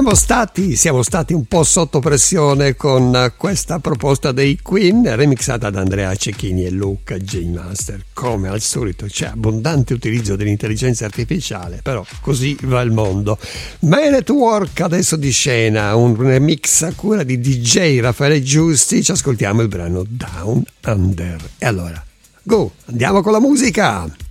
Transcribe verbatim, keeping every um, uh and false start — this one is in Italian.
siamo stati, siamo stati un po' sotto pressione con questa proposta dei Queen, remixata da Andrea Cecchini e Luca J. Master. Come al solito c'è abbondante utilizzo dell'intelligenza artificiale, però così va il mondo. Man at Work adesso di scena, un remix a cura di D J Raffaele Giusti. Ci ascoltiamo il brano Down Under. E allora, go, andiamo con la musica!